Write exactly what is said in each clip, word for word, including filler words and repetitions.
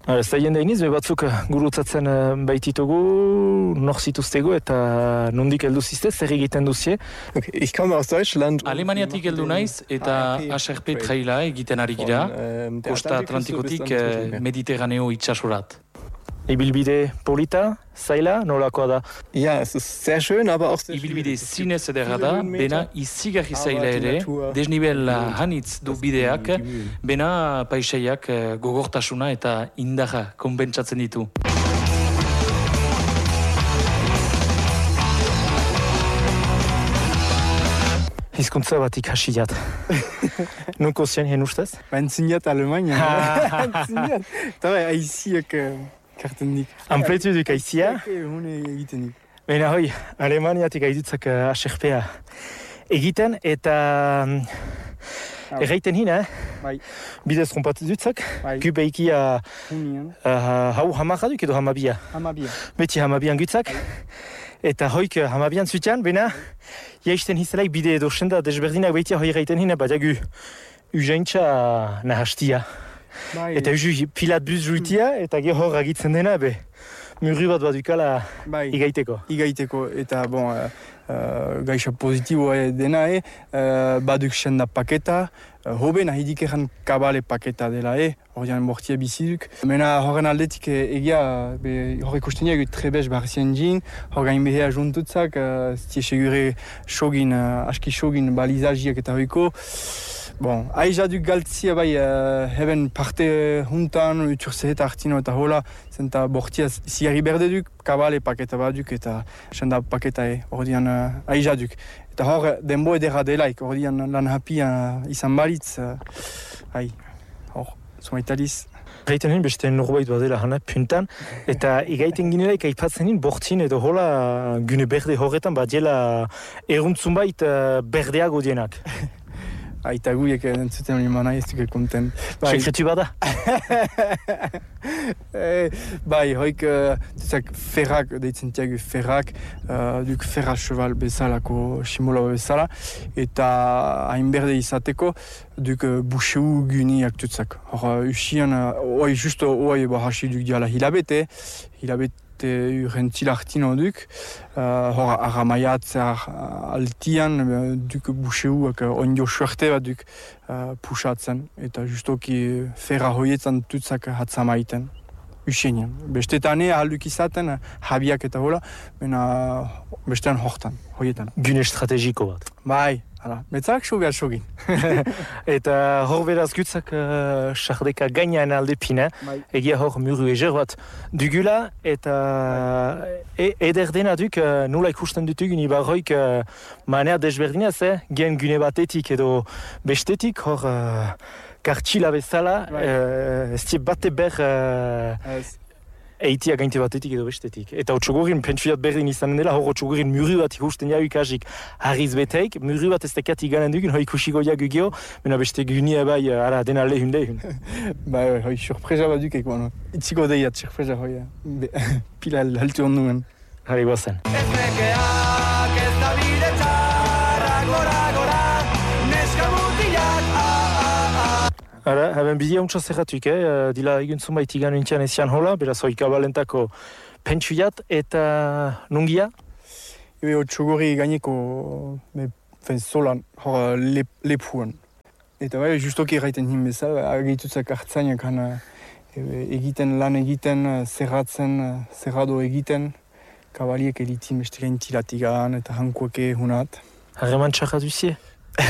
Zaien da iniz, batzuk gurutzatzen baititugu, nor zituztego eta nondik heldu zizte, zer egiten duzie? Ich komme aus Deutschland. Alemaniatik heldu naiz eta H R P traila egiten ari gira, Kosta Atlantikotik Mediterraneo itsasorat. Ibilbide polita, zaila, nolakoa da? Ja, es ist sehr schön, aber auch sehr Ibilbide zinez ederra da, bena izigarri zaila ere, desnibel hanitz du bideak, bena paisaiak gogortasuna eta indarra konbentsatzen ditu. Hizkuntza batik hasiat. Nuko zien hen ustez? Entziniat Alemania. Entziniat. Eta bai, aiziak kartendik. Amplituduk aizia? Hune egitenik. Baina hoi, Alemaniatik aizutzak H R P-a egiten eta erraiten hin, eh? Bai. Bidez trompatu dutzak, gubeikia hau hamarraduk edo hamabia? Hamabia. Beti hamabian gutzak. Eta hoik hamabian zutean, bena, jaisten hizelaik bide edo senda desberdinak behitia hoi erraiten hin, bat jagu ujaintza nahastia. Eta uju pilat buz juitia, eta ge hor agitzen dena, be, murri bat badukala igaiteko. Igaiteko, eta bon, uh, gaixa positiboa dena, e, uh, baduk senda paketa, uh, hobe nahidik egan kabale paketa dela, e, horian mortia biziduk. Mena horren aldetik egia, hor ikusteniak trebez barzien jin, hor gain behea juntutzak, uh, ztie segure shogin, uh, aski shogin balizajiak eta hoiko. Bon, aiza duk galtzia bai, uh, heben parte juntan, uturzehet hartino eta hola, zenta bortia ziari berde duk, kabale paketa baduk eta senda paketa e, ordian uh, aiza duk. Eta hor, denbo edera delaik, ordian lan hapi uh, izan balitz, uh, ai, hor, zuma italiz. Gaiten hin beste norbait badela hana puntan, eta igaiten ginelaik aipatzen hin bortzin edo hola gune berde horretan badiela eruntzun bait uh, berdeago dienak. Aita guiek entzuten imana ez duke kontent. Sekretu bada? Bai, hoik duzak ferrak, deitzen tiagu ferrak, duk ferra cheval bezalako simola bezala, eta hain berde izateko, duk buxeu guniak tutzak. Hor, usian, oi justo oi hasi duk diala hilabete, hilabete urrentzil hartino duk, hor aramaiatzea altian, duk buxeuak ondio suerte bat duk pusatzen, eta justoki ferra hoietan tutzak hatzamaiten. Usenian. Bestetane ahalduk izaten, jabiak eta hola, mena bestean hortan, hoietan. Gune estrategiko bat. Bai, hala, metzak soga sogin. Eta hor beraz gutzak sardeka uh, gainean aldepina, bai. Egia hor muru eger bat dugula, eta e, eder dena duk uh, nola ikusten dutugun ibarroik uh, maner desberdinaz, eh? Gen gune batetik edo bestetik hor uh, kartxila bezala, uh, ez tie bate ber uh, eitia gainte batetik edo bestetik. Eta otxogurin pentsuiat berdin izanen dela, hor otxogurin muri bat ikusten jau ikasik harriz beteik, muri bat ez tekat iganen dugun, hoi ikusiko jagu geho, mena beste gunia bai, ara, dena lehun lehun. Bai, hoi, surpresa bat dukek, bueno, itziko deiat, surpresa hoi, pila haltu onduen. Harri guazen. Ez nekeak ez da bide txarrak gora gora, neska mutilak, Ara, haben bidia untsa zerratuik, eh? Dila egun zunbait igan nintian ezian hola, beraz hoi kabalentako pentsuiat eta nungia? Ebe otxogori gaineko zolan, hor lep, lepuan. Eta bai, justoki erraiten hin bezala, agitutzak hartzainak hana egiten, lan egiten, zerratzen, zerrado egiten, kabaliek elitin beste gain tilatigan eta hankoak hunat. Harreman txarra duzie?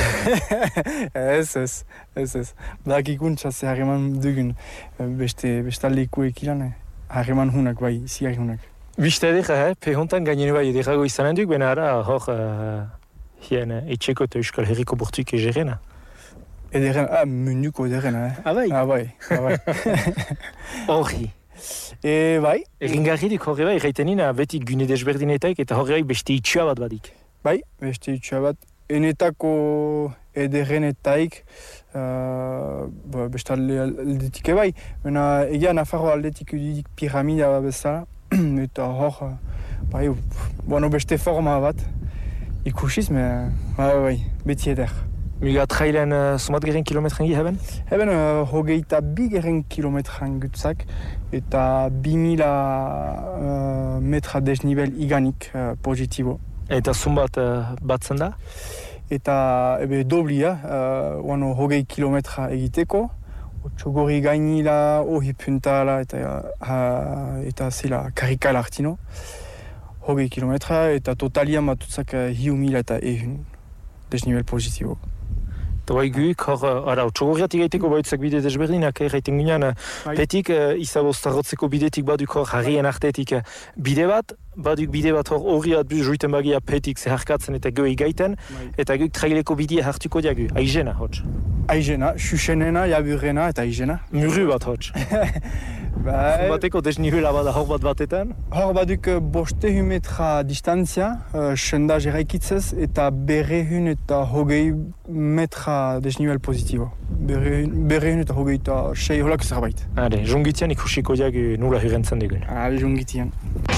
ez, ez, ez, ez. Badak ikuntza ze harreman dugun beste bestaldekuek ilan, harreman hunak bai, ziar hunak. Biste edera, eh? Pe hontan gainenu bai ederago izanen duk, bena ara hor uh, hien uh, etxeko eta Euskal Herriko bortuik egerena. Ederen, ah, menuko ederena, eh? Ah bai? Ah bai, ah bai. Horri. E bai? Erringarridik horre bai, gaiten nina beti gune desberdinetaik eta horre bai beste itxua bat badik. Bai, beste itxua bat. Enetako ederenetaik, uh, bestalde aldetik ebai, mena egia Nafarro aldetik udidik piramida bezala, eta hor, bai, bueno, beste forma bat ikusiz, me, bai, bai, beti eder. Muga trailen uh, somat geren kilometren gi haben? Eben, uh, hogeita bi geren kilometran gutzak, eta bi mila uh, metra desnivel iganik uh, positibo. Eta zumbat uh, batzen da? Eta ebe doblia, uh, wano hogei kilometra egiteko, txogori gainila, ohi puntala, eta, uh, eta zela karikal hartino. Hogei kilometra, eta totalian batutzak uh, hiu mila eta ehun desnivel positibo. Eta bai guik, hor, ara, txogorriatik gaiteko baitzak bide desberdinak, erraiten ginean, petik, uh, izabostarrotzeko bidetik baduk hor, harrien artetik uh, bide bat, baduk bide bat hor horriat bu joiten bagia petik zeharkatzen eta goei gaiten, eta guk traileko bidea hartuko diagu, aizena, hotz. Aizena, xuxenena, jaburrena eta aizena. Muru bat, hotz. Bai. Bateko desnivela bada hor bat batetan? Hor baduk bostehun metra distantzia, uh, sendaz eraikitzez, eta berrehun eta hogei metra desnivel positibo. Berrehun eta hogei eta sei holak zerbait. Hade, jungitian ikusiko diagu nula hirentzen dugun. Hade, jungitian.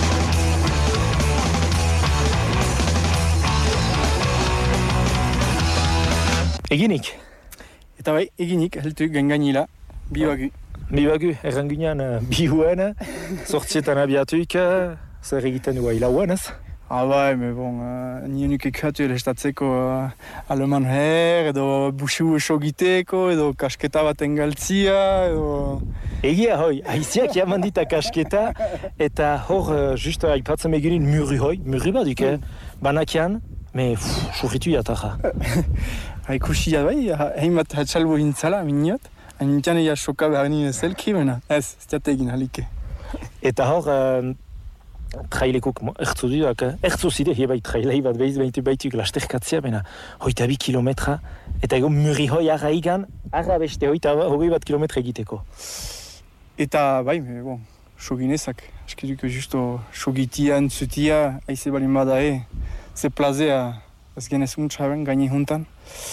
Eginik? Eta bai, eginik, heltu gengainila, bibagu. Bibagu, errangunean uh, bihuen, sortzietan abiatuik, uh, zer egiten du hilauan, ez? Ah bai, me bon, uh, nien nuke katu elestatzeko uh, aleman her, edo busu esogiteko, edo kasketa bat engaltzia, edo... Egia hoi, haiziak jaman dita kasketa, eta hor, uh, just uh, aipatzen megirin murri hoi, murri baduk, eh? Banakian, me, surritu jatarra. Haikusi ja bai, heimat hatxalbo hintzala, miniot. Hainitian egia soka behar nien zelki, mena, ez, ez diate egin halike. Eta hor, uh, trailekok ertzu duak, ertzu zide, hi bai trailei bat behiz behintu baituk lasterkatzia, bena, hoita bi kilometra, eta ego murri hoi arra igan, arra beste hoita hogei bat kilometra egiteko. Eta bai, me, bon, soginezak, eskeduko justo sogitian, zutia, aize balin badae, ze plazea, ez genez untxaren, gaine juntan,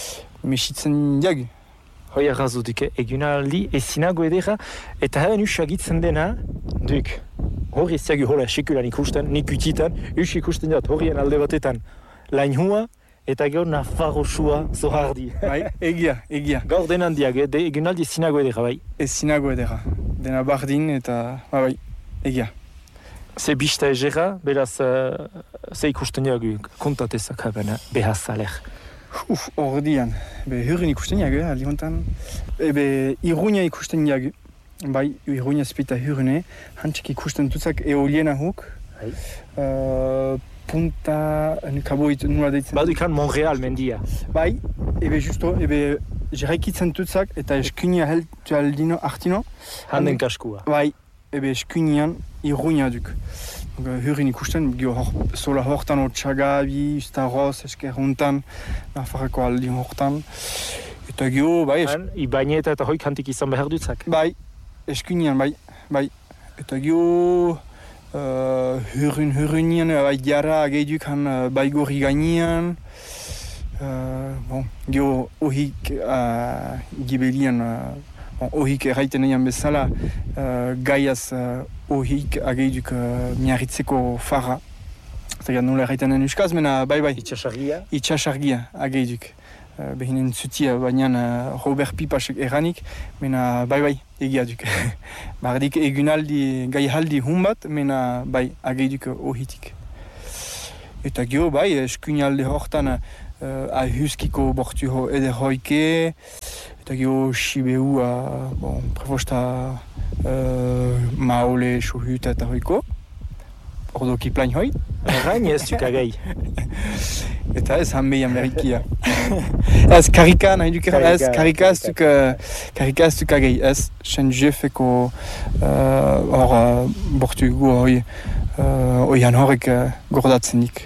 mesitzen diagu. Hoi arrazudik, egunaldi ezinago edera, eta haben usagitzen dena, duk, hori ez diagu hola sekulan ikusten, nik utitan, us ikusten dut horien alde batetan lain hua, eta gaur nafarrosua zohardi. Bai, egia, egia. Gaur denan diag, de, egunaldi ezinago edera, bai? Ezinago edera, dena bardin eta, bai, egia. Ze bista egera, beraz, uh, ze ikusten diagu kontatezak haben, behazalek. Uf, ordian, be hurren ikusten jagu, aldi hontan. Ebe iruña ikusten jagu, bai, iruña spita hurrene, hantzik ikusten tutzak eoliena huk. Bai. Uh, punta, nukaboit, nula deitzen. Badu ikan Montreal mendia. Bai, ebe justo, ebe jarraikitzen tutzak eta eskunia heltu aldino artino. Handen kaskua. Bai, ebe eskunian iruña duk. Hurren ikusten, gio hor, sola hortan otxagabi, ustaroz, esker hontan, nafarrako aldi hortan. Eta gio, bai... Han, ibaineta eta hoik hantik izan behar dutzak. Bai, eskunian, bai, bai. Eta gio, uh, hurren, hurrenian, bai, diara ageiduk han uh, baigorri gainean. Uh, bon, gio, ohik uh, gibelian... Uh, Bon, ohik erraiten egin bezala, uh, gaiaz uh, ohik ageiduk uh, miarritzeko farra. Eta nola erraiten den euskaz, mena bai bai. Itxasargia? Itxasargia ageiduk. Uh, behinen zutia, baina uh, Robert Pipasek erranik, mena bai bai egia duk. Bardik egunaldi, gaihaldi hun bat, mena bai ageiduk ohitik. Eta gio bai, eskunalde hortan uh, ahuskiko bortu ho eder hoike, eta gio Shibeu, uh, bon, prefosta uh, maole sohuta eta hoiko. Ordoki plain hoi. Errain ez duk agai. Eta ez hanbei Amerikia. Ez karika nahi duk erra, ez karika ez duk, karika ez duk agai, ez sen jefeko hor uh, bortu gu hoi, uh, oian horrek uh, gordatzen dik.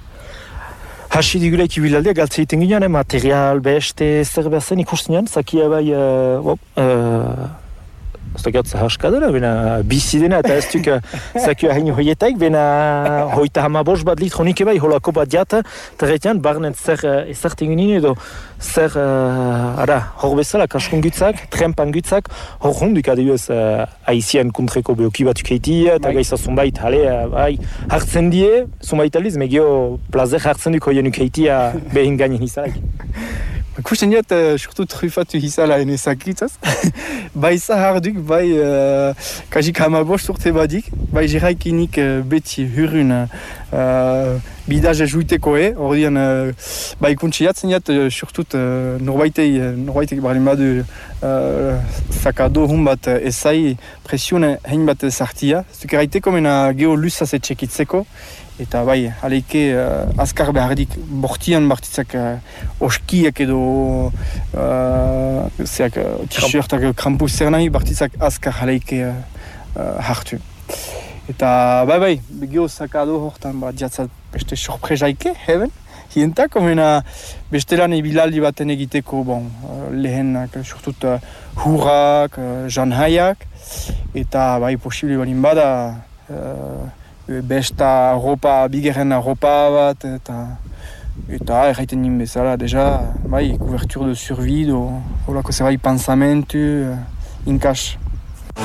Hasi digulaik ibilaldia galtzeiten ginean, material, beste, zer behar zen ikusten ginean, zakia bai, uh, uh, ez da gatza haskadela, bena bizi dena eta ez duk zakioa hain hoietaik, bena hoita hama bost bat litro nik ebai, holako bat jata, eta reitean, barnet zer ezarten ginen edo, zer, uh, ara, hor bezala, kaskun gutzak, trempan gutzak, hor honduk adibidez uh, haizien kontreko beoki batuk eitia, eta gaiza zonbait, hale, uh, bai, hartzen die, zonbait aliz, megio plazer hartzen duk hoien ukeitia behin gainen izalaik. Kusten diat, uh, surtout trufatu hizala enezakitzaz. Bai zaharduk, bai uh, kajik hamabost urte badik, bai jiraikinik uh, beti hurun uh, bidaje juiteko e, ordean uh, bai kuntsiatzen diat, uh, surtout uh, norbaitei, uh, norbaitei baren badu uh, zakado hun bat uh, ezai presiune hein bat zartia. Zukeraiteko mena geho luzaz etxekitzeko. Eta bai, aleike uh, azkar behardik bortian bartitzak uh, oskiak edo uh, zeak uh, t-shirtak krampuz zer nahi bartitzak azkar aleike uh, uh, hartu. Eta bai bai, geho zakado hortan ba, diatzat beste sorpresaike, heben. Hientak, omena bestelan ebilaldi baten egiteko bon, uh, lehenak, surtut uh, hurrak, uh, janhaiak. Eta bai, posible balin bada uh, besta ropa, bigerren ropa bat, eta eta erraiten nien bezala, deja, bai, couverture de survie, do, holako zerbait pensamentu, uh, inkas.